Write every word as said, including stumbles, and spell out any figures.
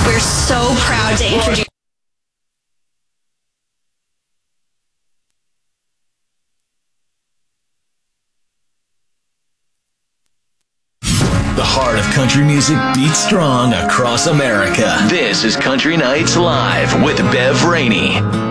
We're so proud to introduce the heart of country music beats strong across America. This is Country Nights Live with Bev Rainey.